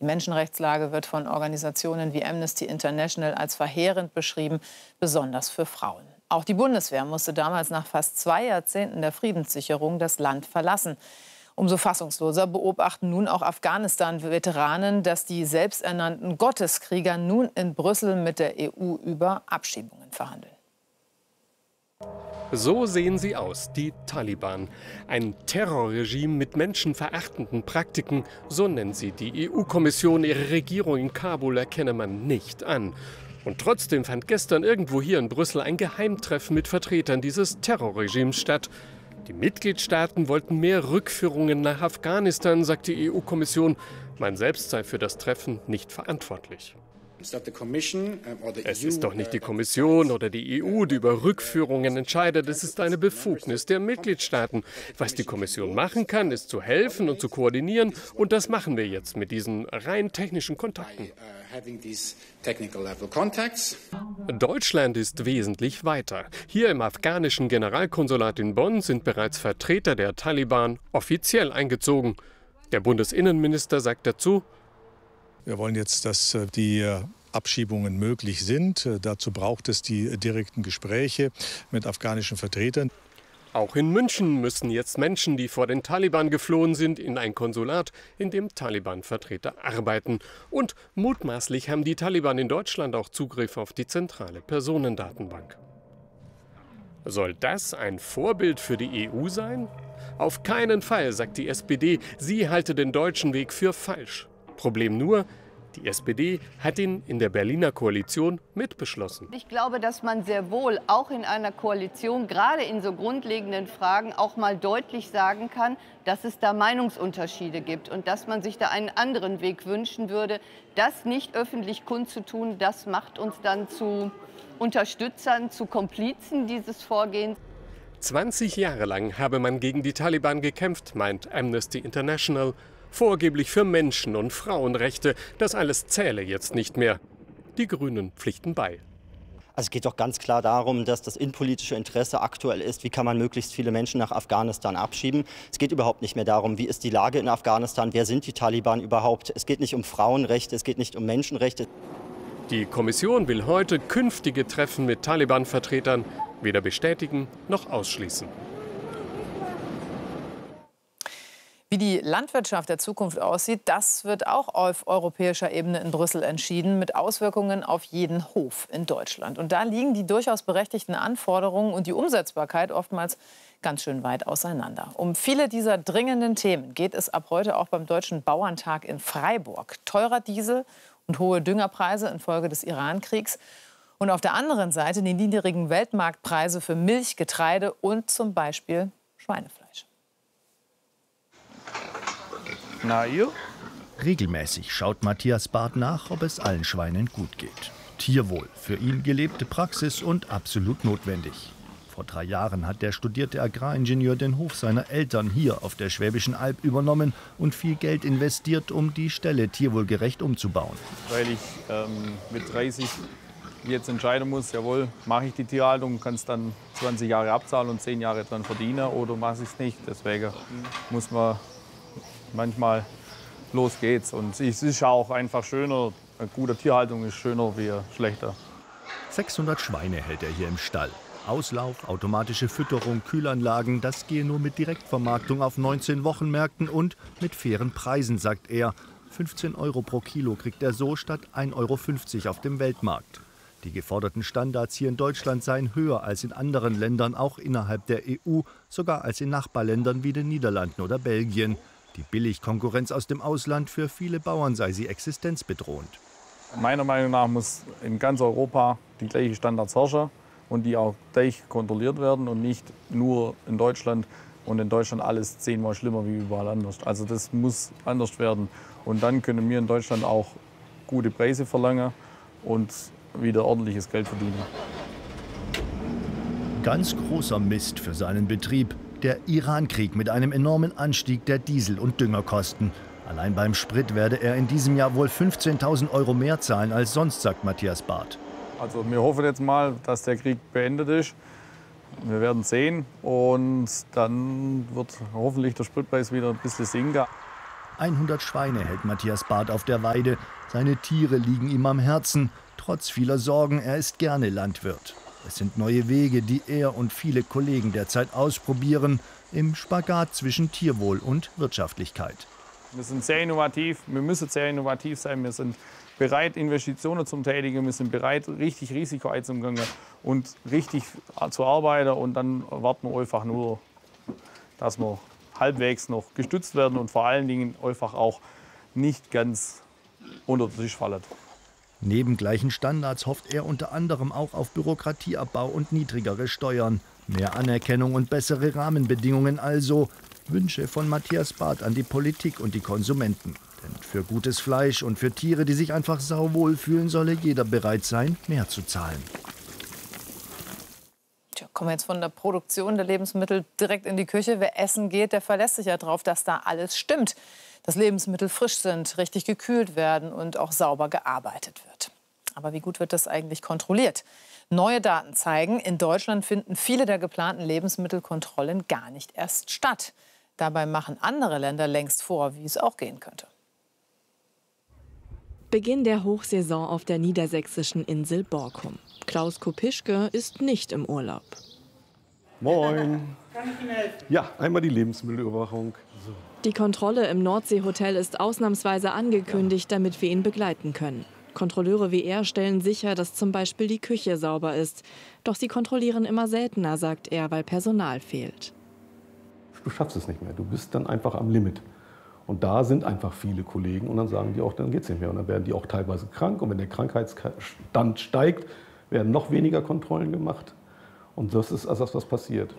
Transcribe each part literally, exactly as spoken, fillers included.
Die Menschenrechtslage wird von Organisationen wie Amnesty International als verheerend beschrieben, besonders für Frauen. Auch die Bundeswehr musste damals nach fast zwei Jahrzehnten der Friedenssicherung das Land verlassen. Umso fassungsloser beobachten nun auch Afghanistan-Veteranen, dass die selbsternannten Gotteskrieger nun in Brüssel mit der E U über Abschiebungen verhandeln. So sehen sie aus, die Taliban. Ein Terrorregime mit menschenverachtenden Praktiken, so nennt sie die E U-Kommission. Ihre Regierung in Kabul erkenne man nicht an. Und trotzdem fand gestern irgendwo hier in Brüssel ein Geheimtreffen mit Vertretern dieses Terrorregimes statt. Die Mitgliedstaaten wollten mehr Rückführungen nach Afghanistan, sagt die E U-Kommission. Man selbst sei für das Treffen nicht verantwortlich. Es ist doch nicht die Kommission oder die E U, die über Rückführungen entscheidet. Es ist eine Befugnis der Mitgliedstaaten. Was die Kommission machen kann, ist zu helfen und zu koordinieren. Und das machen wir jetzt mit diesen rein technischen Kontakten. Deutschland ist wesentlich weiter. Hier im afghanischen Generalkonsulat in Bonn sind bereits Vertreter der Taliban offiziell eingezogen. Der Bundesinnenminister sagt dazu: Wir wollen jetzt, dass die Abschiebungen möglich sind. Dazu braucht es die direkten Gespräche mit afghanischen Vertretern. Auch in München müssen jetzt Menschen, die vor den Taliban geflohen sind, in ein Konsulat, in dem Taliban-Vertreter arbeiten. Und mutmaßlich haben die Taliban in Deutschland auch Zugriff auf die zentrale Personendatenbank. Soll das ein Vorbild für die E U sein? Auf keinen Fall, sagt die S P D. Sie halte den deutschen Weg für falsch. Problem nur, die S P D hat ihn in der Berliner Koalition mitbeschlossen. Ich glaube, dass man sehr wohl auch in einer Koalition, gerade in so grundlegenden Fragen, auch mal deutlich sagen kann, dass es da Meinungsunterschiede gibt und dass man sich da einen anderen Weg wünschen würde. Das nicht öffentlich kundzutun, das macht uns dann zu Unterstützern, zu Komplizen dieses Vorgehens. zwanzig Jahre lang habe man gegen die Taliban gekämpft, meint Amnesty International. Vorgeblich für Menschen- und Frauenrechte. Das alles zähle jetzt nicht mehr. Die Grünen pflichten bei. Also es geht doch ganz klar darum, dass das innenpolitische Interesse aktuell ist, wie kann man möglichst viele Menschen nach Afghanistan abschieben. Es geht überhaupt nicht mehr darum, wie ist die Lage in Afghanistan, wer sind die Taliban überhaupt. Es geht nicht um Frauenrechte, es geht nicht um Menschenrechte. Die Kommission will heute künftige Treffen mit Taliban-Vertretern weder bestätigen noch ausschließen. Wie die Landwirtschaft der Zukunft aussieht, das wird auch auf europäischer Ebene in Brüssel entschieden, mit Auswirkungen auf jeden Hof in Deutschland. Und da liegen die durchaus berechtigten Anforderungen und die Umsetzbarkeit oftmals ganz schön weit auseinander. Um viele dieser dringenden Themen geht es ab heute auch beim Deutschen Bauerntag in Freiburg. Teurer Diesel und hohe Düngerpreise infolge des Iran-Kriegs. Und auf der anderen Seite die niedrigen Weltmarktpreise für Milch, Getreide und zum Beispiel Schweinefleisch. Na ihr? Regelmäßig schaut Matthias Barth nach, ob es allen Schweinen gut geht. Tierwohl, für ihn gelebte Praxis und absolut notwendig. Vor drei Jahren hat der studierte Agraringenieur den Hof seiner Eltern hier auf der Schwäbischen Alb übernommen und viel Geld investiert, um die Ställe tierwohlgerecht umzubauen. Weil ich ähm, mit dreißig jetzt entscheiden muss, jawohl, mache ich die Tierhaltung, kann es dann zwanzig Jahre abzahlen und zehn Jahre dran verdienen oder mache ich es nicht. Deswegen muss man manchmal, los geht's. Und es ist auch einfach schöner, eine gute Tierhaltung ist schöner wie eine schlechte. sechshundert Schweine hält er hier im Stall. Auslauf, automatische Fütterung, Kühlanlagen, das gehe nur mit Direktvermarktung auf neunzehn Wochenmärkten und mit fairen Preisen, sagt er. fünfzehn Euro pro Kilo kriegt er so statt ein Euro fünfzig auf dem Weltmarkt. Die geforderten Standards hier in Deutschland seien höher als in anderen Ländern, auch innerhalb der E U, sogar als in Nachbarländern wie den Niederlanden oder Belgien. Die Billigkonkurrenz aus dem Ausland, für viele Bauern sei sie existenzbedrohend. Meiner Meinung nach muss in ganz Europa die gleichen Standards herrschen und die auch gleich kontrolliert werden und nicht nur in Deutschland und in Deutschland alles zehnmal schlimmer wie überall anders. Also das muss anders werden und dann können wir in Deutschland auch gute Preise verlangen und wieder ordentliches Geld verdienen. Ganz großer Mist für seinen Betrieb. Der Iran-Krieg mit einem enormen Anstieg der Diesel- und Düngerkosten. Allein beim Sprit werde er in diesem Jahr wohl fünfzehntausend Euro mehr zahlen als sonst, sagt Matthias Barth. Also wir hoffen jetzt mal, dass der Krieg beendet ist. Wir werden sehen und dann wird hoffentlich der Spritpreis wieder ein bisschen sinken. hundert Schweine hält Matthias Barth auf der Weide. Seine Tiere liegen ihm am Herzen. Trotz vieler Sorgen, er ist gerne Landwirt. Es sind neue Wege, die er und viele Kollegen derzeit ausprobieren, im Spagat zwischen Tierwohl und Wirtschaftlichkeit. Wir sind sehr innovativ, wir müssen sehr innovativ sein, wir sind bereit, Investitionen zu tätigen, wir sind bereit, richtig Risiko einzugehen und richtig zu arbeiten. Und dann warten wir einfach nur, dass wir halbwegs noch gestützt werden und vor allen Dingen einfach auch nicht ganz unter den Tisch fallen. Neben gleichen Standards hofft er unter anderem auch auf Bürokratieabbau und niedrigere Steuern. Mehr Anerkennung und bessere Rahmenbedingungen also. Wünsche von Matthias Barth an die Politik und die Konsumenten. Denn für gutes Fleisch und für Tiere, die sich einfach sauwohl fühlen, solle jeder bereit sein, mehr zu zahlen. Tja, kommen wir jetzt von der Produktion der Lebensmittel direkt in die Küche. Wer essen geht, der verlässt sich ja darauf, dass da alles stimmt. Dass Lebensmittel frisch sind, richtig gekühlt werden und auch sauber gearbeitet wird. Aber wie gut wird das eigentlich kontrolliert? Neue Daten zeigen, in Deutschland finden viele der geplanten Lebensmittelkontrollen gar nicht erst statt. Dabei machen andere Länder längst vor, wie es auch gehen könnte. Beginn der Hochsaison auf der niedersächsischen Insel Borkum. Klaus Kopischke ist nicht im Urlaub. Moin. Kann ich Ihnen helfen? Ja, einmal die Lebensmittelüberwachung. So. Die Kontrolle im Nordseehotel ist ausnahmsweise angekündigt, damit wir ihn begleiten können. Kontrolleure wie er stellen sicher, dass zum Beispiel die Küche sauber ist. Doch sie kontrollieren immer seltener, sagt er, weil Personal fehlt. Du schaffst es nicht mehr. Du bist dann einfach am Limit. Und da sind einfach viele Kollegen und dann sagen die auch, dann geht es nicht mehr. Und dann werden die auch teilweise krank. Und wenn der Krankheitsstand steigt, werden noch weniger Kontrollen gemacht. Und das ist also das, was passiert.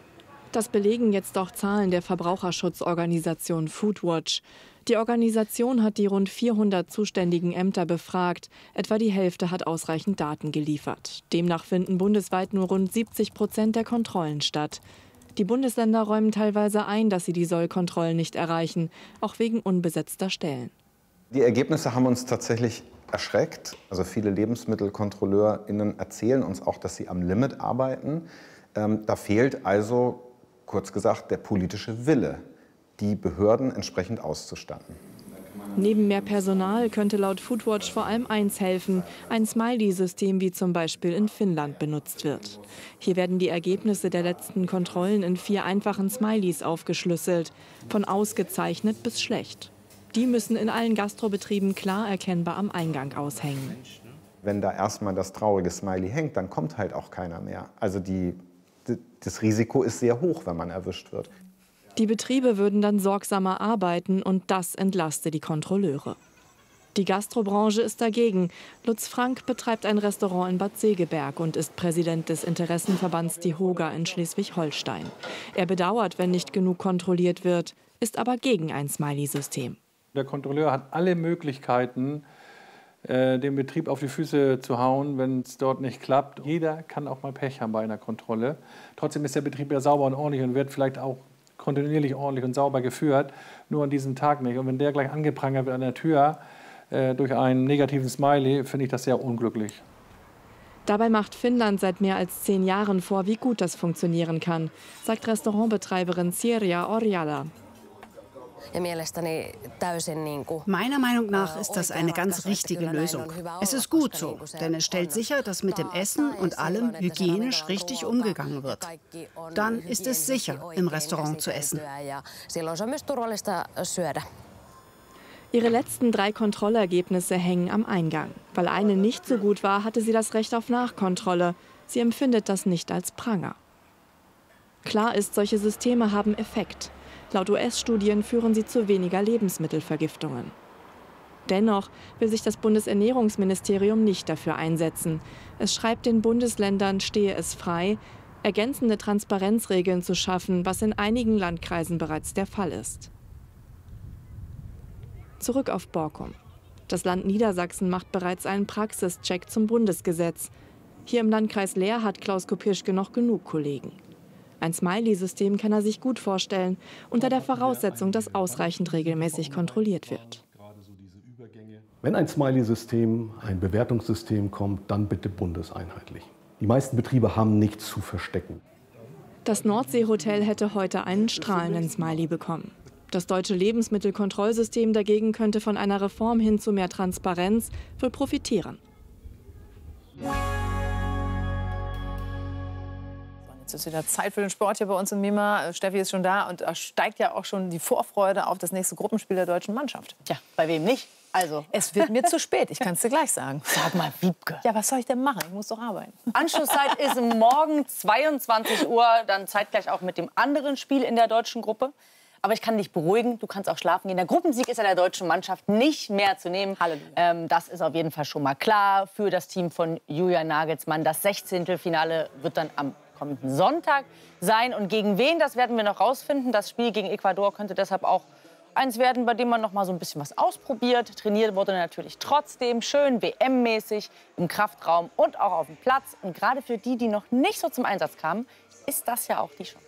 Das belegen jetzt auch Zahlen der Verbraucherschutzorganisation Foodwatch. Die Organisation hat die rund vierhundert zuständigen Ämter befragt. Etwa die Hälfte hat ausreichend Daten geliefert. Demnach finden bundesweit nur rund siebzig Prozent der Kontrollen statt. Die Bundesländer räumen teilweise ein, dass sie die Sollkontrollen nicht erreichen, auch wegen unbesetzter Stellen. Die Ergebnisse haben uns tatsächlich erschreckt. Also viele LebensmittelkontrolleurInnen erzählen uns auch, dass sie am Limit arbeiten. Ähm, da fehlt also, kurz gesagt, der politische Wille, die Behörden entsprechend auszustatten. Neben mehr Personal könnte laut Foodwatch vor allem eins helfen, ein Smiley-System, wie zum Beispiel in Finnland benutzt wird. Hier werden die Ergebnisse der letzten Kontrollen in vier einfachen Smileys aufgeschlüsselt, von ausgezeichnet bis schlecht. Die müssen in allen Gastrobetrieben klar erkennbar am Eingang aushängen. Wenn da erstmal das traurige Smiley hängt, dann kommt halt auch keiner mehr. Also die, das Risiko ist sehr hoch, wenn man erwischt wird. Die Betriebe würden dann sorgsamer arbeiten und das entlaste die Kontrolleure. Die Gastrobranche ist dagegen. Lutz Frank betreibt ein Restaurant in Bad Segeberg und ist Präsident des Interessenverbands Die Hoga in Schleswig-Holstein. Er bedauert, wenn nicht genug kontrolliert wird, ist aber gegen ein Smiley-System. Der Kontrolleur hat alle Möglichkeiten, äh, den Betrieb auf die Füße zu hauen, wenn es dort nicht klappt. Jeder kann auch mal Pech haben bei einer Kontrolle. Trotzdem ist der Betrieb ja sauber und ordentlich und wird vielleicht auch kontinuierlich ordentlich und sauber geführt, nur an diesem Tag nicht. Und wenn der gleich angeprangert wird an der Tür äh, durch einen negativen Smiley, finde ich das sehr unglücklich. Dabei macht Finnland seit mehr als zehn Jahren vor, wie gut das funktionieren kann, sagt Restaurantbetreiberin Sirja Orjala. Meiner Meinung nach ist das eine ganz richtige Lösung. Es ist gut so, denn es stellt sicher, dass mit dem Essen und allem hygienisch richtig umgegangen wird. Dann ist es sicher, im Restaurant zu essen. Ihre letzten drei Kontrollergebnisse hängen am Eingang. Weil eine nicht so gut war, hatte sie das Recht auf Nachkontrolle. Sie empfindet das nicht als Pranger. Klar ist, solche Systeme haben Effekt. Laut U S-Studien führen sie zu weniger Lebensmittelvergiftungen. Dennoch will sich das Bundesernährungsministerium nicht dafür einsetzen. Es schreibt den Bundesländern, stehe es frei, ergänzende Transparenzregeln zu schaffen, was in einigen Landkreisen bereits der Fall ist. Zurück auf Borkum. Das Land Niedersachsen macht bereits einen Praxischeck zum Bundesgesetz. Hier im Landkreis Leer hat Klaus Kopischke noch genug Kollegen. Ein Smiley-System kann er sich gut vorstellen, unter der Voraussetzung, dass ausreichend regelmäßig kontrolliert wird. Wenn ein Smiley-System, ein Bewertungssystem kommt, dann bitte bundeseinheitlich. Die meisten Betriebe haben nichts zu verstecken. Das Nordseehotel hätte heute einen strahlenden Smiley bekommen. Das deutsche Lebensmittelkontrollsystem dagegen könnte von einer Reform hin zu mehr Transparenz wohl profitieren. Jetzt ist wieder Zeit für den Sport hier bei uns in Mima. Steffi ist schon da und da steigt ja auch schon die Vorfreude auf das nächste Gruppenspiel der deutschen Mannschaft. Tja, bei wem nicht? Also. Es wird mir zu spät, ich kann es dir gleich sagen. Sag mal, Wiebke. Ja, was soll ich denn machen? Ich muss doch arbeiten. Anschlusszeit ist morgen zweiundzwanzig Uhr, dann zeitgleich auch mit dem anderen Spiel in der deutschen Gruppe. Aber ich kann dich beruhigen, du kannst auch schlafen gehen. Der Gruppensieg ist ja der deutschen Mannschaft nicht mehr zu nehmen. Ähm, das ist auf jeden Fall schon mal klar für das Team von Julian Nagelsmann. Das Sechzehntelfinale wird dann am kommenden Sonntag sein. Und gegen wen, das werden wir noch rausfinden. Das Spiel gegen Ecuador könnte deshalb auch eins werden, bei dem man noch mal so ein bisschen was ausprobiert. Trainiert wurde natürlich trotzdem schön W M-mäßig im Kraftraum und auch auf dem Platz. Und gerade für die, die noch nicht so zum Einsatz kamen, ist das ja auch die Chance.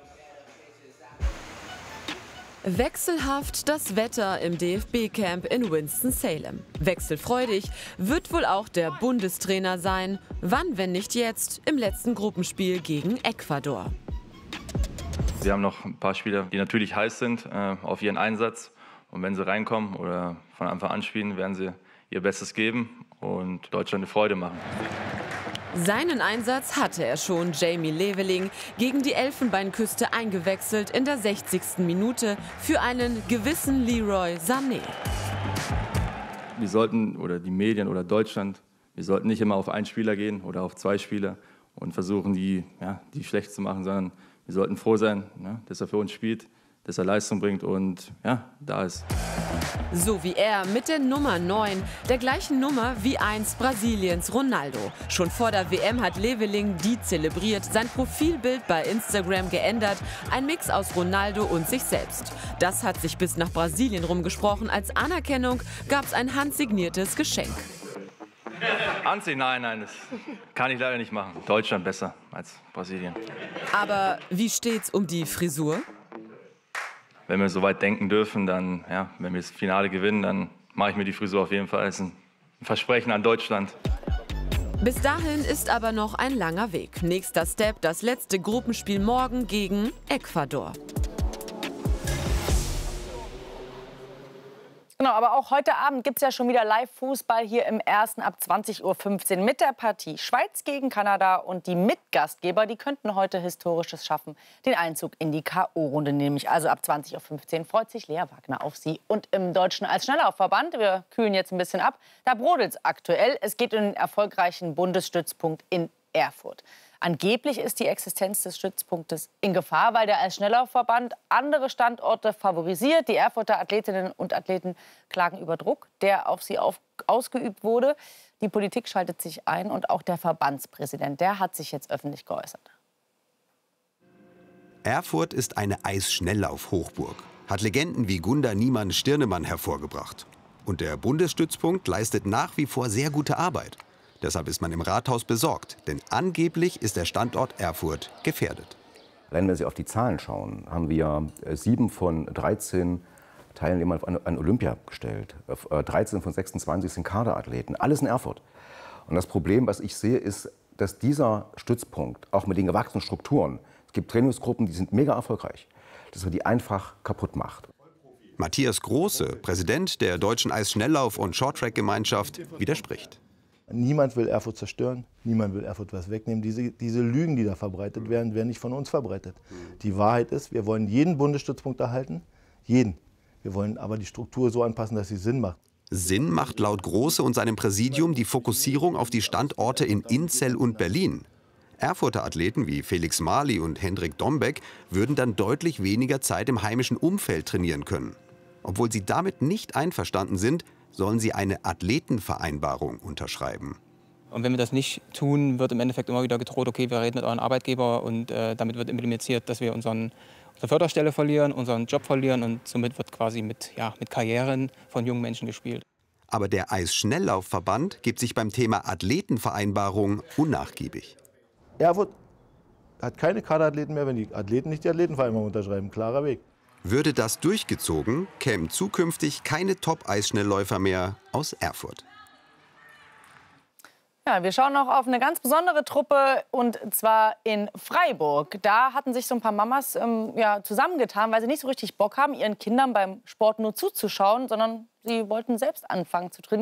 Wechselhaft das Wetter im D F B-Camp in Winston-Salem. Wechselfreudig wird wohl auch der Bundestrainer sein. Wann, wenn nicht jetzt, im letzten Gruppenspiel gegen Ecuador. Sie haben noch ein paar Spieler, die natürlich heiß sind äh, auf ihren Einsatz. Und wenn sie reinkommen oder von Anfang an spielen, werden sie ihr Bestes geben und Deutschland eine Freude machen. Seinen Einsatz hatte er schon, Jamie Leveling, gegen die Elfenbeinküste eingewechselt in der sechzigsten Minute für einen gewissen Leroy Sané. Wir sollten, oder die Medien oder Deutschland, wir sollten nicht immer auf einen Spieler gehen oder auf zwei Spieler und versuchen, die, ja, die schlecht zu machen, sondern wir sollten froh sein, ne, dass er für uns spielt, dass er Leistung bringt und ja, da ist. So wie er mit der Nummer neun, der gleichen Nummer wie einst Brasiliens Ronaldo. Schon vor der W M hat Leveling die zelebriert, sein Profilbild bei Instagram geändert. Ein Mix aus Ronaldo und sich selbst. Das hat sich bis nach Brasilien rumgesprochen. Als Anerkennung gab es ein handsigniertes Geschenk. Anziehen? Nein, nein, das kann ich leider nicht machen. Deutschland besser als Brasilien. Aber wie steht's um die Frisur? Wenn wir so weit denken dürfen, dann, ja, wenn wir das Finale gewinnen, dann mache ich mir die Frisur auf jeden Fall. Das ist ein Versprechen an Deutschland. Bis dahin ist aber noch ein langer Weg. Nächster Step, das letzte Gruppenspiel morgen gegen Ecuador. Genau, aber auch heute Abend gibt es ja schon wieder Live-Fußball hier im Ersten ab zwanzig Uhr fünfzehn mit der Partie Schweiz gegen Kanada. Und die Mitgastgeber, die könnten heute Historisches schaffen, den Einzug in die K O-Runde. Nämlich also ab zwanzig Uhr fünfzehn freut sich Lea Wagner auf sie. Und im Deutschen Eisschnelllaufverband, wir kühlen jetzt ein bisschen ab, da brodelt es aktuell. Es geht um den erfolgreichen Bundesstützpunkt in Erfurt. Angeblich ist die Existenz des Stützpunktes in Gefahr, weil der Eisschnelllaufverband andere Standorte favorisiert. Die Erfurter Athletinnen und Athleten klagen über Druck, der auf sie auf, ausgeübt wurde. Die Politik schaltet sich ein und auch der Verbandspräsident, der hat sich jetzt öffentlich geäußert. Erfurt ist eine Eisschnelllauf-Hochburg, hat Legenden wie Gunda Niemann-Stirnemann hervorgebracht. Und der Bundesstützpunkt leistet nach wie vor sehr gute Arbeit. Deshalb ist man im Rathaus besorgt, denn angeblich ist der Standort Erfurt gefährdet. Wenn Sie auf die Zahlen schauen, haben wir sieben von dreizehn Teilnehmern an Olympia gestellt. dreizehn von sechsundzwanzig sind Kaderathleten, alles in Erfurt. Und das Problem, was ich sehe, ist, dass dieser Stützpunkt, auch mit den gewachsenen Strukturen, es gibt Trainingsgruppen, die sind mega erfolgreich, dass man die einfach kaputt macht. Matthias Große, Präsident der Deutschen Eisschnelllauf- und Shorttrack-Gemeinschaft, widerspricht. Niemand will Erfurt zerstören, niemand will Erfurt was wegnehmen. Diese, diese Lügen, die da verbreitet werden, werden nicht von uns verbreitet. Die Wahrheit ist, wir wollen jeden Bundesstützpunkt erhalten, jeden. Wir wollen aber die Struktur so anpassen, dass sie Sinn macht. Sinn macht laut Große und seinem Präsidium die Fokussierung auf die Standorte in Inzell und Berlin. Erfurter Athleten wie Felix Marli und Hendrik Dombeck würden dann deutlich weniger Zeit im heimischen Umfeld trainieren können. Obwohl sie damit nicht einverstanden sind, sollen sie eine Athletenvereinbarung unterschreiben. Und wenn wir das nicht tun, wird im Endeffekt immer wieder gedroht, okay, wir reden mit euren Arbeitgeber und äh, damit wird implementiert, dass wir unseren, unsere Förderstelle verlieren, unseren Job verlieren und somit wird quasi mit, ja, mit Karrieren von jungen Menschen gespielt. Aber der Eisschnelllaufverband gibt sich beim Thema Athletenvereinbarung unnachgiebig. Erfurt hat keine Kaderathleten mehr, wenn die Athleten nicht die Athletenvereinbarung unterschreiben. Klarer Weg. Würde das durchgezogen, kämen zukünftig keine Top-Eisschnellläufer mehr aus Erfurt. Ja, wir schauen noch auf eine ganz besondere Truppe, und zwar in Freiburg. Da hatten sich so ein paar Mamas ähm, ja, zusammengetan, weil sie nicht so richtig Bock haben, ihren Kindern beim Sport nur zuzuschauen, sondern sie wollten selbst anfangen zu trainieren.